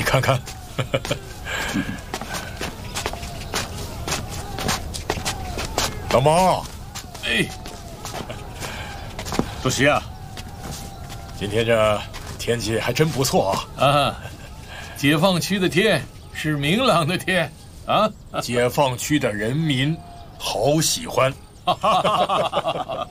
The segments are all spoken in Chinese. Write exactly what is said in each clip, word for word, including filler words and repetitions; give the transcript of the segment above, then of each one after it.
看看。大妈， 哎，主席啊， 今天这天气还真不错啊！ 啊，解放区的天是明朗的天啊， 解放区的人民好喜欢。 啊，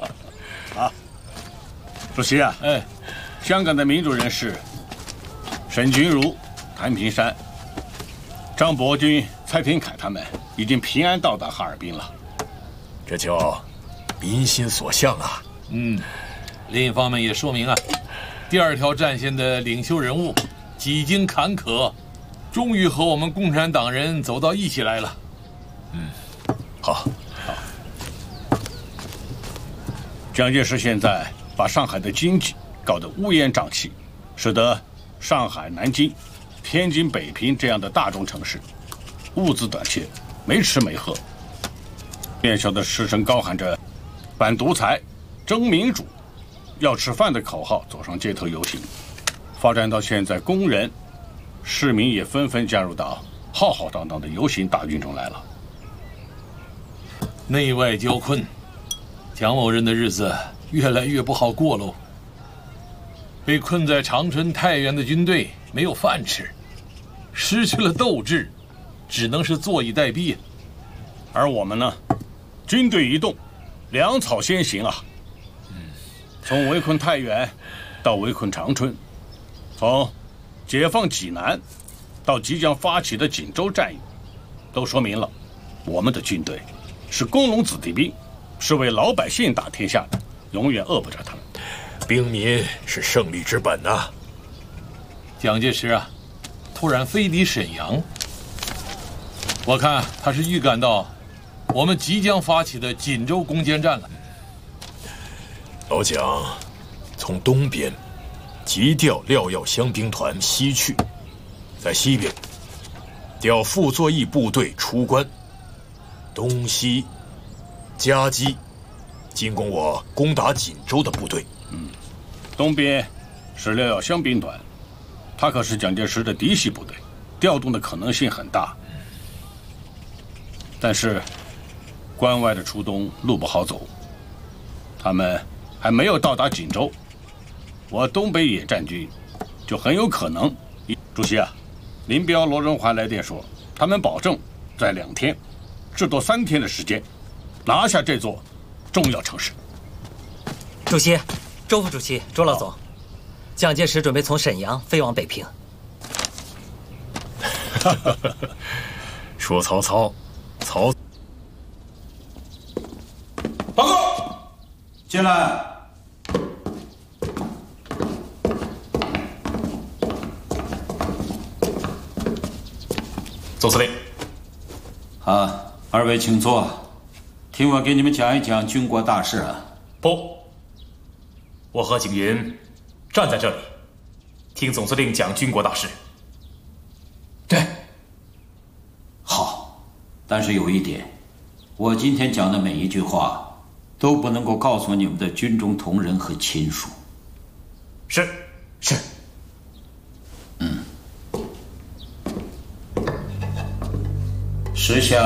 主席啊， 哎， 香港的民主人士沈钧儒、谭平山、张伯钧、蔡廷锴他们已经平安到达哈尔滨了。 这叫民心所向啊！ 嗯，另一方面也说明啊，第二条战线的领袖人物几经坎坷，终于和我们共产党人走到一起来了。 嗯，好，好。 蒋介石现在把上海的经济搞得乌烟瘴气，使得上海、南京、天津、北平这样的大中城市物资短缺，没吃没喝。院校的师生高喊着“反独裁、争民主、要吃饭”的口号，走上街头游行。发展到现在，工人、市民也纷纷加入到浩浩荡荡的游行大军中来了。 内外交困，蒋某人的日子越来越不好过喽。被困在长春、太原的军队没有饭吃，失去了斗志，只能是坐以待毙。 而我们呢？军队一动，粮草先行啊！从围困太原到围困长春，从解放济南到即将发起的锦州战役，都说明了我们的军队是工农子弟兵，是为老百姓打天下的，永远饿不着他们。 兵民是胜利之本呐！ 蒋介石啊，突然飞抵沈阳，我看他是预感到我们即将发起的锦州攻坚战了。 老蒋从东边急调廖耀湘兵团西去，在西边调傅作义部队出关，东西夹击，进攻我攻打锦州的部队。 嗯，东边是廖耀湘兵团，他可是蒋介石的嫡系部队，调动的可能性很大。但是关外的初东路不好走，他们还没有到达锦州，我东北野战军就很有可能。主席啊，林彪、罗荣桓来电说，他们保证在两天至多三天的时间拿下这座重要城市。 主席，周副主席，周老总，蒋介石准备从沈阳飞往北平。 说曹操，曹。 报告，进来。 总司令。 啊，二位请坐。听我给你们讲一讲军国大事啊。 不，我和景云站在这里，听总司令讲军国大事。 对。好，但是有一点，我今天讲的每一句话都不能够告诉你们的军中同仁和亲属。 是是。 嗯。时下